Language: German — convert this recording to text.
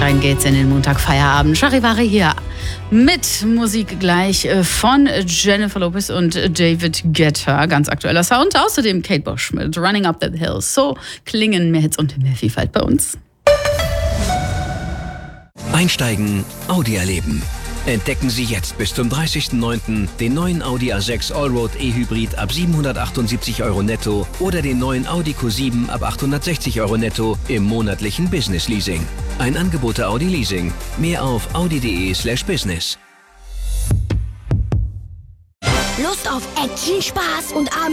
Einsteigen geht's in den Montagfeierabend. Charivari hier mit Musik gleich von Jennifer Lopez und David Guetta. Ganz aktueller Sound. Außerdem Kate Bush mit Running Up That Hill. So klingen mehr Hits und mehr Vielfalt bei uns. Einsteigen, Audi erleben. Entdecken Sie jetzt bis zum 30.09. den neuen Audi A6 Allroad E-Hybrid ab 778 € netto oder den neuen Audi Q7 ab 860 € netto im monatlichen Business Leasing. Ein Angebot der Audi Leasing. Mehr auf audi.de/business. Lust auf Action, Spaß und